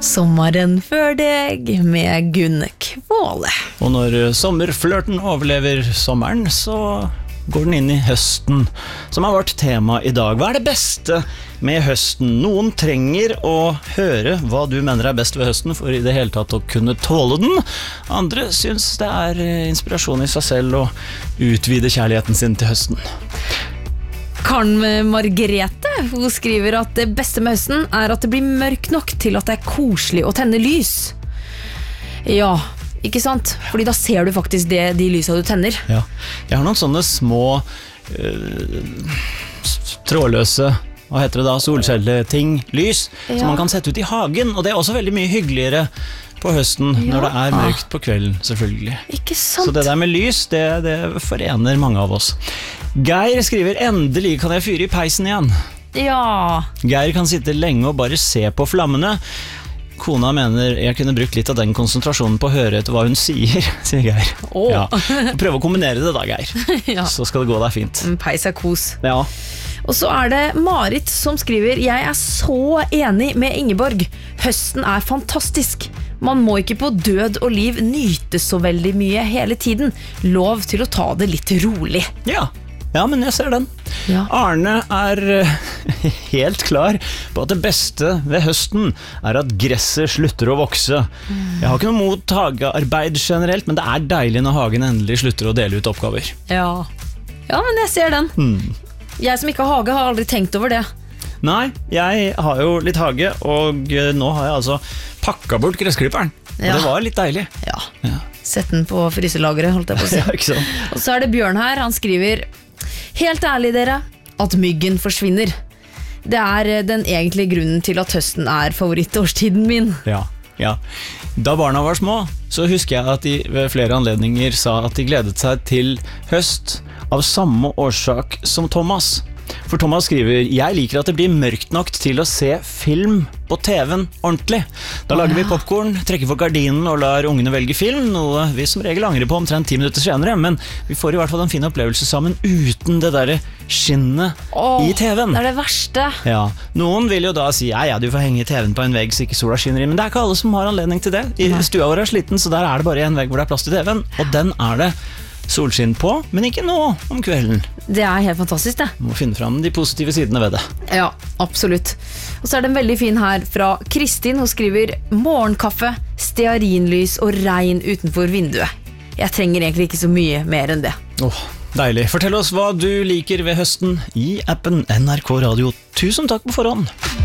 Sommeren før deg med Gunn Kvåle. Og når sommerflørten overlever sommeren, så går den inn i høsten, som er vårt tema i dag. Hva er det beste med høsten? Noen trenger å høre hva du mener er best ved høsten for i det hele tatt å kunne tåle den. Andre synes det er inspirasjon i seg selv å utvide kjærligheten sin til høsten. Karen Margrethe, hun skriver at det beste med høsten er at det blir mørk nok til at det er koselig å tenne lys. Ja, ikke sant? Fordi da ser du faktisk de lysa du tenner. Ja, jeg har noen sånne små trådløse, hva heter det da, solcelleting, lys, som man kan sette ut i hagen, og det er også veldig mye hyggeligere på høsten, når det er mørkt på kvelden, selvfølgelig. Ikke sant? Så det der med lys, det forener mange av oss. Geir skriver, endelig kan jeg fyre i peisen igjen. Ja. Geir kan sitte lenge og bare se på flammene. Kona mener jeg kunne brukt litt av den konsentrasjonen på å høre etter hva hun sier, sier Geir. Ja. Prøv å kombinere det da, Geir. Så skal det gå deg fint. Peis er kos. Ja. Og så er det Marit som skriver, jeg er så enig med Ingeborg. Høsten er fantastisk. Man må ikke på død og liv nyte så veldig mye hele tiden. Lov til å ta det litt rolig. Ja, men jeg ser den. Arne er helt klar på at det beste ved høsten er at gresset slutter å vokse. Jeg har ikke noe mot hagearbeid generelt, men det er deilig når hagen endelig slutter å dele ut oppgaver. Ja, men jeg ser den. Jeg som ikke har hage har aldri tenkt over det. Nei, jeg har jo litt hage, og nå har jeg altså pakket bort gressklipperen. Og det var litt deilig. Ja. Sett den på fryselageret, holdt jeg på å si. Ja, ikke sant. Og så er det Bjørn her, han skriver, helt ærlig dere, at myggen forsvinner. Det er den egentlige grunnen til at høsten er favorittårstiden min. Ja. Da barna var små, så husker jeg at de ved flere anledninger sa at de gledet seg til høst av samme årsak som Thomas. For Thomas skriver, jeg liker at det blir mørkt nok til å se film på TV-en ordentlig. Da lager vi popcorn, trekker for gardinen og lar ungene velge film, noe vi som regel angrer på omtrent 10 minutter senere, men vi får i hvert fall en fin opplevelse sammen uten det der skinnet i TV-en. Det er det verste. Ja, noen vil jo da si, ja, du får henge TV-en på en vegg så ikke sola skinner i, men det er ikke alle som har anledning til det. I stua vår er sliten, så der er det bare en vegg hvor det er plass til TV-en, og den er det solskinn på, men ikke nå om kvelden. Det er helt fantastisk det. Du må finne frem de positive sidene ved det. Ja, absolutt. Og så er det en veldig fin her fra Kristin. Hun skriver, morgenkaffe, stearinlys og regn utenfor vinduet. Jeg trenger egentlig ikke så mye mer enn det. Deilig. Fortell oss hva du liker ved høsten i appen NRK Radio. Tusen takk på forhånd.